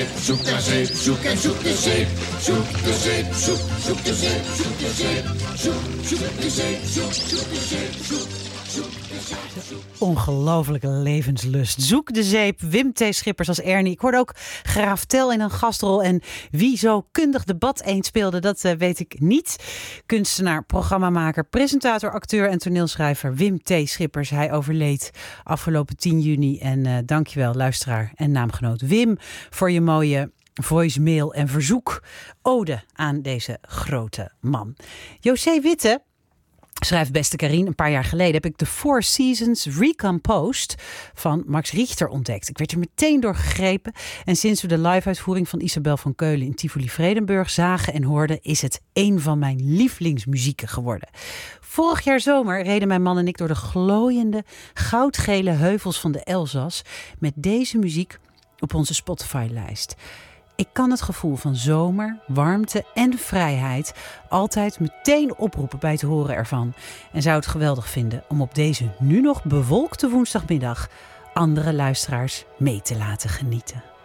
Zoek naar zeep, zoek en zoek de zeep. Zoek de zeep, zoek de zeep, zoek de zeep. Zoek de zeep, zoek de zeep, zoek de zeep. Ongelofelijke levenslust. Zoek de zeep. Wim T. Schippers als Ernie. Ik hoorde ook Graaf Tel in een gastrol. En wie zo kundig debat eens speelde, dat weet ik niet. Kunstenaar, programmamaker, presentator, acteur en toneelschrijver Wim T. Schippers. Hij overleed afgelopen 10 juni. En dankjewel luisteraar en naamgenoot Wim voor je mooie voicemail en verzoek. Ode aan deze grote man. José Witte schrijft: beste Karien, een paar jaar geleden heb ik de Four Seasons Recomposed van Max Richter ontdekt. Ik werd er meteen door gegrepen en sinds we de live-uitvoering van Isabel van Keulen in Tivoli-Vredenburg zagen en hoorden, is het een van mijn lievelingsmuzieken geworden. Vorig jaar zomer reden mijn man en ik door de glooiende, goudgele heuvels van de Elzas met deze muziek op onze Spotify-lijst. Ik kan het gevoel van zomer, warmte en vrijheid altijd meteen oproepen bij het horen ervan. En zou het geweldig vinden om op deze nu nog bewolkte woensdagmiddag andere luisteraars mee te laten genieten.